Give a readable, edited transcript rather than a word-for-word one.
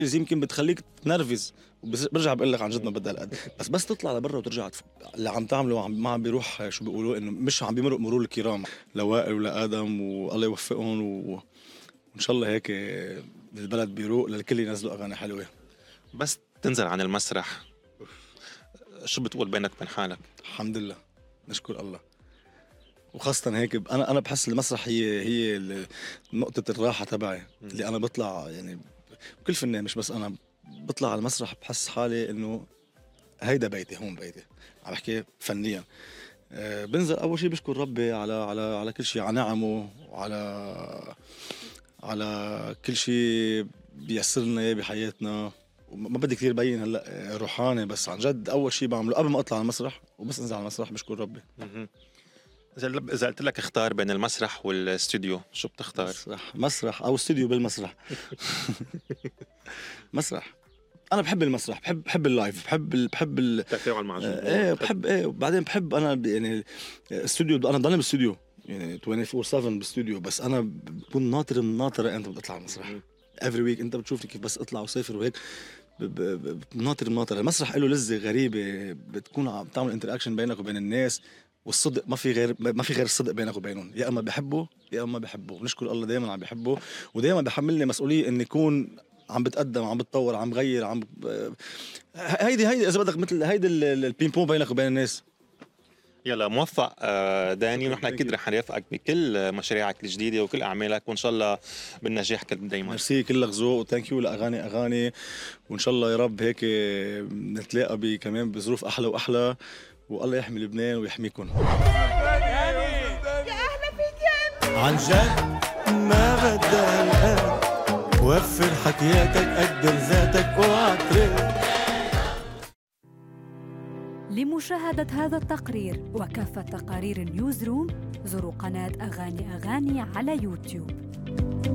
يمكن بتخليك تنرفز، برجع بقول لك عن جد ما بدها القد، بس تطلع لبرا وترجع اللي عم تعمله ما عم بيروح شو بيقولوا انه مش عم بيمرق مرور الكرام. لوائل ولادم والله يوفقهم وان شاء الله هيك البلد بيروق للكل ينزلوا اغاني حلوه. بس تنزل عن المسرح شو بتقول بينك وبين حالك؟ الحمد لله، نشكر الله. وخاصة هيك أنا بحس المسرح هي نقطة الراحة تبعي اللي أنا بطلع يعني. كل فنان مش بس أنا بطلع على المسرح بحس حالي إنه هيدا بيتي، هون بيتي. عم بحكي فنيا. بنزل أول شيء بشكر ربي على كل شيء، على نعمه على كل شيء بيسر لنا إياه بحياتنا. وما بدي كثير بين هلا روحاني، بس عن جد أول شيء بعمله قبل ما أطلع على المسرح وبس أنزل على المسرح بشكر ربي. إذا قلت لك اختار بين المسرح والاستوديو شو بتختار؟ مسرح أو استوديو بالمسرح. مسرح. أنا بحب المسرح، بحب اللايف، بحب التفاعل مع الجمهور. إيه بحب إيه، وبعدين بحب أنا يعني استوديو، أنا ضلني بالاستوديو يعني 24/7 بالاستوديو، بس أنا بكون ناطر أنت بتطلع على المسرح. every week أنت بتشوفني كيف بس أطلع وسافر وهيك. ناطر المسرح له لذة غريبة، بتكون عم تعمل انتراكشن بينك وبين الناس، والصدق ما في غير الصدق بينك وبينهم. يا اما بحبه يا اما بحبه، ونشكر الله دائما عم بحبه، ودائما بحملني مسؤوليه اني اكون عم بتقدم، عم بتطور، عم بغير، هيدي اذا بدك مثل هيدي البين بون بينك وبين الناس. يلا موفق داني، ونحن اكيد رح نرافقك بكل مشاريعك الجديده وكل اعمالك، وان شاء الله بالنجاح دايما. ميرسي، كلك ذوق، وثانك يو. الاغاني وان شاء الله يا رب هيك نتلاقى كمان بظروف احلى واحلى، والله يحمي لبنان ويحميكم. عن جد ما بدها القد، وفر حكياتك قدر ذاتك اوعى ترد. لمشاهدة هذا التقرير وكافة تقارير نيوز روم زوروا قناة أغاني على يوتيوب.